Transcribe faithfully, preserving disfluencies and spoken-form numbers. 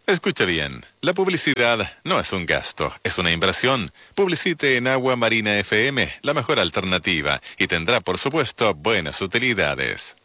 Escuche bien, la publicidad no es un gasto, es una inversión. Publicite en Agua Marina F M, la mejor alternativa, y tendrá por supuesto buenas utilidades.